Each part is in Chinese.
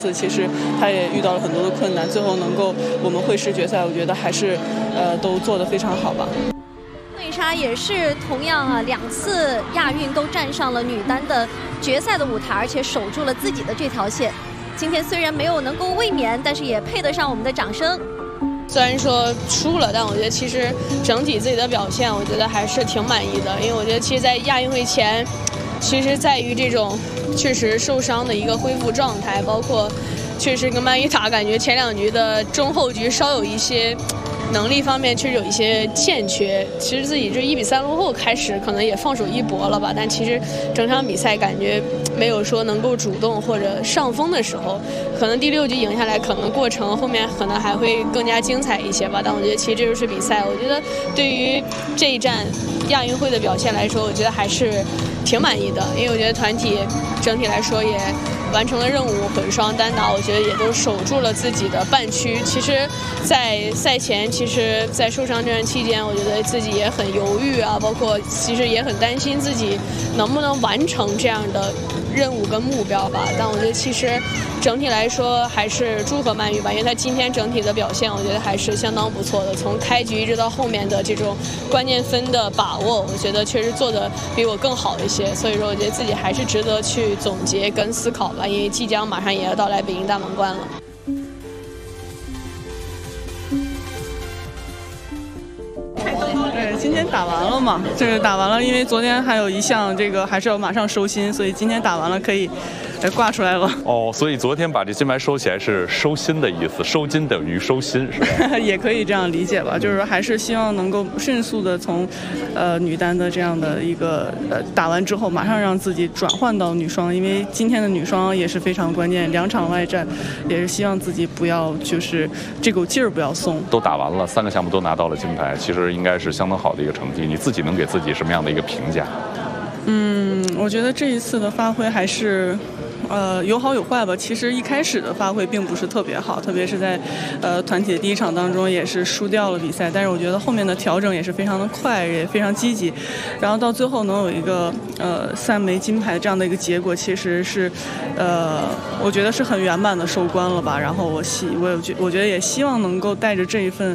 其实他也遇到了很多的困难，最后能够我们会师决赛，我觉得还是都做得非常好吧。 魏莎也是同样2次亚运都站上了女单的决赛的舞台，而且守住了自己的这条线。今天虽然没有能够卫冕，但是也配得上我们的掌声。 虽然说输了，但我觉得其实整体自己的表现，我觉得还是挺满意的。因为我觉得其实，在亚运会前，其实在于这种确实受伤的一个恢复状态，包括确实跟曼玉打，感觉前2局的中后局稍有一些能力方面确实有一些欠缺。其实自己就1比3落后开始，可能也放手一搏了吧。但其实整场比赛感觉没有说能够主动或者上风的时候，可能第6局赢下来，可能过程后面可能还会更加精彩一些吧。但我觉得其实这就是比赛。我觉得对于这一站亚运会的表现来说，我觉得还是挺满意的。因为我觉得团体整体来说也完成了任务，混双单打我觉得也都守住了自己的半区。其实在赛前，其实在受伤这段期间，我觉得自己也很犹豫啊，包括其实也很担心自己能不能完成这样的任务跟目标吧。但我觉得其实整体来说还是祝贺曼玉吧，因为她今天整体的表现我觉得还是相当不错的，从开局一直到后面的这种关键分的把握，我觉得确实做的比我更好一些。所以说我觉得自己还是值得去总结跟思考吧，因为即将马上也要到来北京大满贯了。 对，今天打完了嘛，这个打完了，因为昨天还有一项这个还是要马上收心，所以今天打完了可以挂出来了。 哦，所以昨天把这金牌收起来是收心的意思，收金等于收心是吧？ 也可以这样理解吧，就是还是希望能够迅速的从女单的这样的一个打完之后，马上让自己转换到女双，因为今天的女双也是非常关键，2场外战，也是希望自己不要就是这股劲儿不要松。 都打完了，3个项目都拿到了金牌，其实应该是相当好的一个成绩。你自己能给自己什么样的一个评价？ 我觉得这一次的发挥还是有好有坏吧。其实一开始的发挥并不是特别好，特别是在团体的第1场当中也是输掉了比赛，但是我觉得后面的调整也是非常的快，也非常积极，然后到最后能有一个3枚金牌这样的一个结果，其实是我觉得是很圆满的收官了吧。然后我觉得也希望能够带着这一份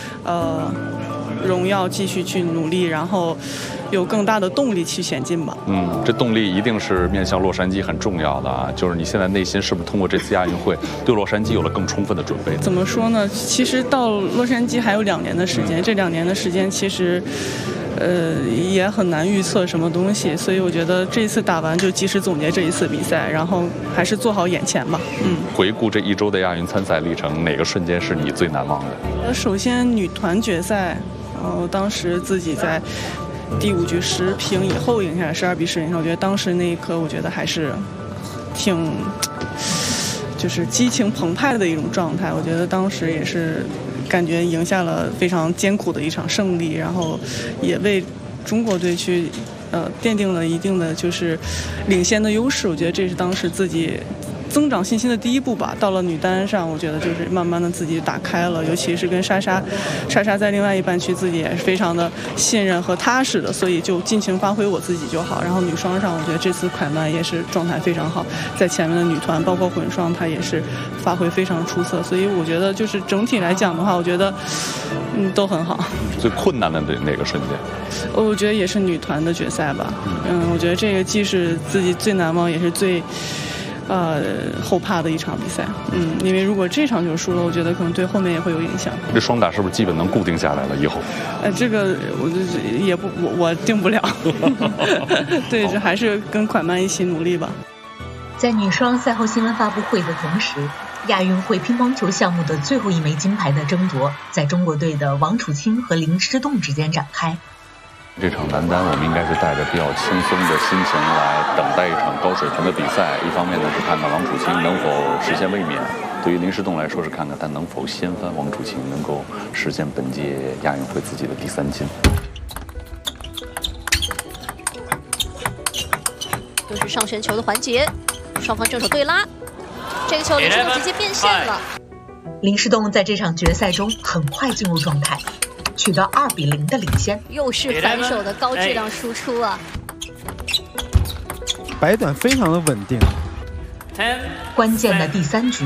荣耀继续去努力，然后有更大的动力去前进吧。 这动力一定是面向洛杉矶很重要的啊！就是你现在内心是不是通过这次亚运会对洛杉矶有了更充分的准备？ 怎么说呢？其实到洛杉矶还有2年的时间，这2年的时间其实也很难预测什么东西，所以我觉得这次打完就及时总结这一次比赛，然后还是做好眼前吧。 回顾这1周的亚运参赛历程，哪个瞬间是你最难忘的？ 首先女团决赛，当时自己在第5局10平以后赢下来，12比10赢下来，我觉得当时那一刻，我觉得还是挺就是激情澎湃的一种状态。我觉得当时也是感觉赢下了非常艰苦的一场胜利，然后也为中国队去奠定了一定的就是领先的优势。我觉得这是当时自己增长信心的第一步吧。到了女单上，我觉得就是慢慢的自己打开了，尤其是跟莎莎在另外一半区，自己也是非常的信任和踏实的，所以就尽情发挥我自己就好。然后女双上，我觉得这次蒯曼也是状态非常好，在前面的女团包括混双，她也是发挥非常出色，所以我觉得就是整体来讲的话，我觉得都很好。 最困难的哪个瞬间？ 我觉得也是女团的决赛吧。我觉得这个既是自己最难忘，也是最后怕的一场比赛。因为如果这场就输了，我觉得可能对后面也会有影响。 这双打是不是基本能固定下来了以后？ 这个我定不了。对，这还是跟蒯曼一起努力吧。 在女双赛后新闻发布会的同时，亚运会乒乓球项目的最后1枚金牌的争夺，在中国队的王楚钦和林诗栋之间展开。 这场男单我们应该是带着比较轻松的心情来等待一场高水平的比赛。一方面呢是看看王楚钦能否实现卫冕，对于林诗栋来说是看看他能否掀翻王楚钦，能够实现本届亚运会自己的第3金。 又是上旋球的环节，双方正手对拉，这个球林诗栋直接变线了。 林诗栋在这场决赛中很快进入状态，取得2比0的领先。 又是反手的高质量输出啊！ 摆短非常的稳定， 关键的第3局。